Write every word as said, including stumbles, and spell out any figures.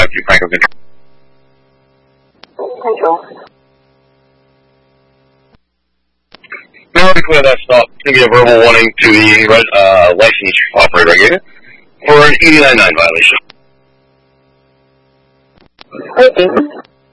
five two Franco Control. Control. Now to clear that stop, give me a verbal warning to the uh, licensed operator regulator for an eighty-nine nine violation. Wait,